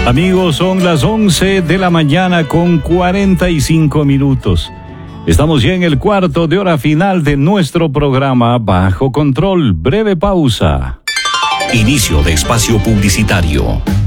Amigos, son las 11 de la mañana con 45 minutos. Estamos ya en el cuarto de hora final de nuestro programa Bajo Control. Breve pausa. Inicio de espacio publicitario.